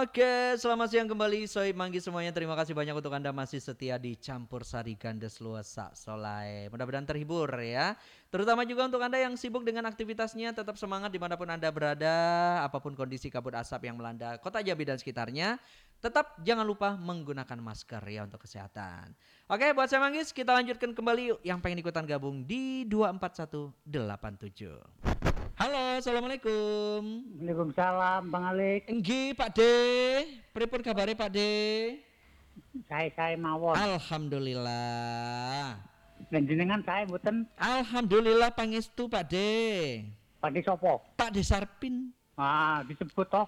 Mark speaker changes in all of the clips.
Speaker 1: Oke, selamat siang kembali Sohib Manggi semuanya. Terima kasih banyak untuk Anda masih setia di Campur Sari Gandes Luas Sak Solai. Mudah-mudahan terhibur ya. Terutama juga untuk Anda yang sibuk dengan aktivitasnya, tetap semangat dimanapun Anda berada. Apapun kondisi kabut asap yang melanda kota Jambi dan sekitarnya, tetap jangan lupa menggunakan masker ya untuk kesehatan. Oke, buat saya Manggis, kita lanjutkan kembali yuk. Yang pengen ikutan gabung di 24187. Halo, assalamualaikum.
Speaker 2: Waalaikumsalam Bang Alik.
Speaker 1: Enggih Pak De, pripun kabare Pak De?
Speaker 2: Saya mawon.
Speaker 1: Alhamdulillah.
Speaker 2: Dan jenengan saya mboten
Speaker 1: Alhamdulillah pangestu Pak De.
Speaker 2: Pakde sopo?
Speaker 1: Pak De Sarpin.
Speaker 2: Disebut toh.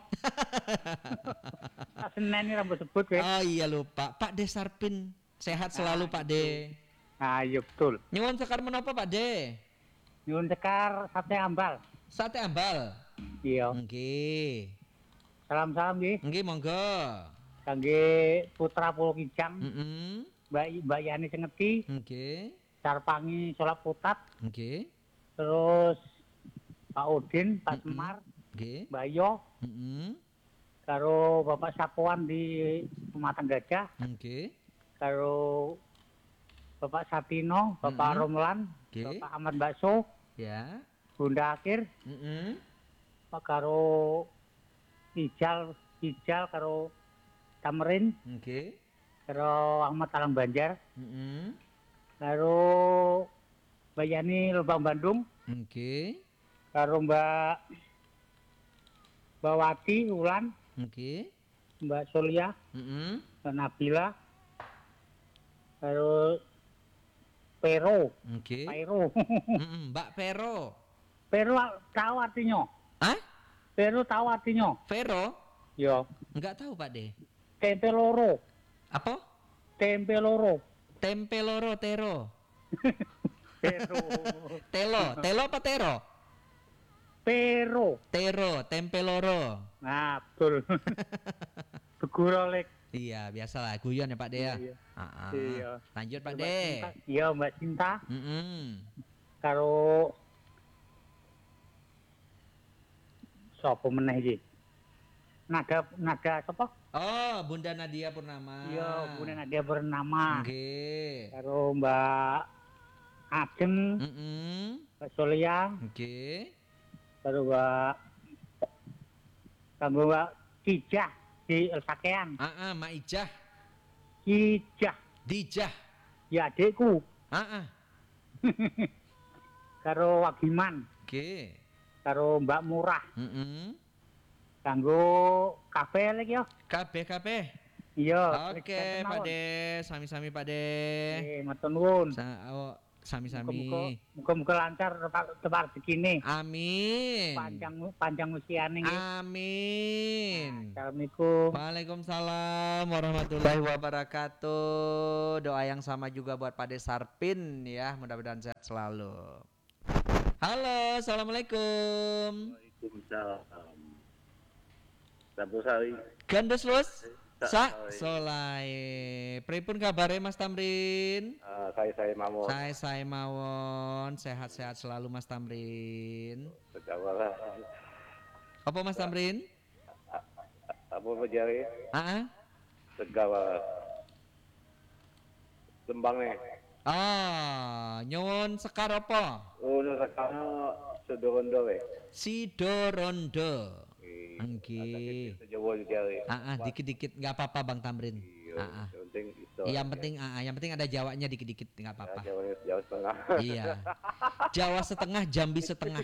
Speaker 2: Senin ini rambut sebut kowe.
Speaker 1: Oh iya lupa, Pak De Sarpin. Sehat selalu Pak De.
Speaker 2: Iya betul.
Speaker 1: Nyuwun sekar menapa Pak De?
Speaker 2: Nyuwun sekar sate ambal.
Speaker 1: Sate ambal.
Speaker 2: Iya.
Speaker 1: Nggih.
Speaker 2: Salam-salam nggih.
Speaker 1: Nggih monggo.
Speaker 2: Kangge putra Pulau Kijang,
Speaker 1: Heeh.
Speaker 2: Mbak Yani Sengeti,
Speaker 1: Nggih.
Speaker 2: Sarpangi Solap Putat,
Speaker 1: Nggih.
Speaker 2: terus Pak Udin, Pak Semar,
Speaker 1: Nggih.
Speaker 2: Mbak Yo,
Speaker 1: Heeh.
Speaker 2: karo Bapak Sapuan di Pematang Gajah,
Speaker 1: Nggih.
Speaker 2: karo Bapak Satino, Bapak Romlan,
Speaker 1: Nggih.
Speaker 2: Bapak Ahmad Bakso,
Speaker 1: Ya.
Speaker 2: Bunda Akhir,
Speaker 1: Heeh.
Speaker 2: Pak karo Ijal karo Tamrin,
Speaker 1: Nggih.
Speaker 2: karo Ahmad Talang Banjar,
Speaker 1: Heeh.
Speaker 2: karo Mbak Yani Lubang Bandung,
Speaker 1: Nggih.
Speaker 2: karo Mbak Wati Ulan,
Speaker 1: Nggih.
Speaker 2: Mbak Solia,
Speaker 1: Heeh.
Speaker 2: Mbak Nabila, karo Pero,
Speaker 1: Nggih.
Speaker 2: Pero.
Speaker 1: Mbak Vero.
Speaker 2: Pero tahu artinya?
Speaker 1: Hah?
Speaker 2: Pero tahu artinya?
Speaker 1: Vero?
Speaker 2: Yo,
Speaker 1: Enggak tahu Pak De.
Speaker 2: tempe loro,
Speaker 1: Apa?
Speaker 2: tempe loro.
Speaker 1: Tempe loro tero.
Speaker 2: Pero,
Speaker 1: Telo apa tero?
Speaker 2: pero.
Speaker 1: Tero, tempe loro.
Speaker 2: Nah, betul. Beguro lek.
Speaker 1: Iya, biasalah guyon ya Pak De ya.
Speaker 2: Iya.
Speaker 1: Iya. Lanjut Pak
Speaker 2: Mbak
Speaker 1: De.
Speaker 2: Cinta. Iya, Mbak Cinta karo sapa meneh iki? Nada sapa?
Speaker 1: Oh, Bunda Nadia Purnama.
Speaker 2: Iya, Bunda Nadia bernama.
Speaker 1: Nggih.
Speaker 2: Karo Mbak Ajeng, Mbak Solia,
Speaker 1: Nggih.
Speaker 2: karo Mbak Kijah di Elsakean.
Speaker 1: Mak Ijah.
Speaker 2: Kijah,
Speaker 1: Dijah.
Speaker 2: ya adikku. Karo Wagiman,
Speaker 1: Nggih.
Speaker 2: karo Mbak Murah. Kanggo kafe lagi yo.
Speaker 1: Kabeh.
Speaker 2: Iya.
Speaker 1: Oke, Pak De, sami-sami Pak De.
Speaker 2: Matur nuwun.
Speaker 1: Sami-sami.
Speaker 2: Muga-muga lancar tepat rezekine.
Speaker 1: Amin.
Speaker 2: Panjang usiane nggih.
Speaker 1: Amin.
Speaker 2: Assalamualaikum.
Speaker 1: Waalaikumsalam warahmatullahi wabarakatuh. Doa yang sama juga buat Pak De Sarpin ya, mudah-mudahan sehat selalu. Halo, assalamualaikum.
Speaker 3: Waalaikumsalam. Campur Sari.
Speaker 1: Gandes Luas Sak Solai. Pripun kabare Mas Tamrin?
Speaker 3: Saya mawon.
Speaker 1: Saya mawon, sehat-sehat selalu Mas Tamrin.
Speaker 3: Sejawa.
Speaker 1: Apa Mas Tamrin?
Speaker 3: Apa bejari?
Speaker 1: Segawa.
Speaker 3: Tembang nih.
Speaker 1: Nyuwun sekar apa?
Speaker 3: Sekarang Sidorondo we.
Speaker 1: Sidorondo. Nggih.
Speaker 3: Sejawa bejari.
Speaker 1: Dikit-dikit enggak apa-apa Bang Tamrin. Yang penting ada Jawanya dikit-dikit enggak apa-apa.
Speaker 3: Jawa setengah.
Speaker 1: Iya. Jawa setengah, Jambi setengah.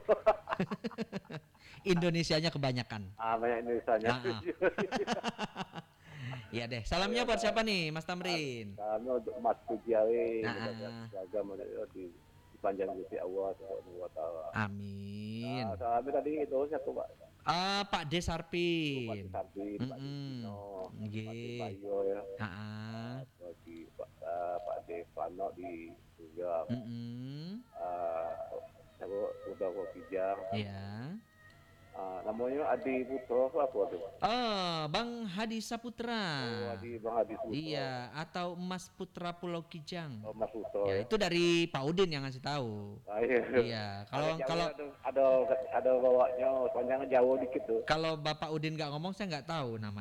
Speaker 1: Indonesianya kebanyakan.
Speaker 3: Banyak Indonesianya.
Speaker 1: Iya deh. Salamnya buat siapa nih, Mas Tamrin?
Speaker 3: Salamnya untuk Mas Pujiawi. Agama di panjang Gusti Allah Subhanahu wa taala.
Speaker 1: Amin.
Speaker 3: Salamnya tadi itu satu Pak.
Speaker 1: Pak De Sarpin.
Speaker 3: Pak Dino.
Speaker 1: Nggih.
Speaker 3: Pak Bayo ya. Bagi Pak De Fano di juga. Saya udah kok Kijang.
Speaker 1: Iya.
Speaker 3: Namanya Adi Putro apa tuh?
Speaker 1: Bang Hadi Saputra.
Speaker 3: Bang Hadi Putro.
Speaker 1: Iya, atau Emas Putra Pulau Kijang.
Speaker 3: Mas Putro.
Speaker 1: Ya, itu dari Pak Udin yang ngasih tahu. Iya, kalau
Speaker 3: ada bawanya panjangnya Jawa dikit tuh.
Speaker 1: Kalau Bapak Udin nggak ngomong saya nggak tahu namanya.